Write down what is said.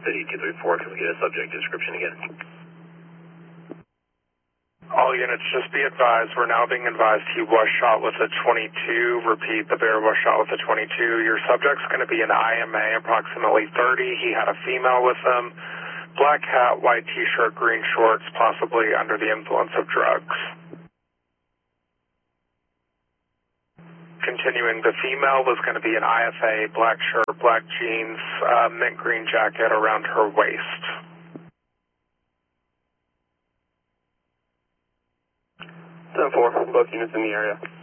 City 234, can we get a subject description again? All units, just be advised, we're now being advised he was shot with a 22. Repeat, the bear was shot with a 22. Your subject's going to be an IMA, approximately 30. He had a female with him. Black hat, white t-shirt, green shorts, possibly under the influence of drugs. Continuing, the female was going to be an IFA, black shirt, black jeans, mint green jacket around her waist. Ten-4, both units in the area.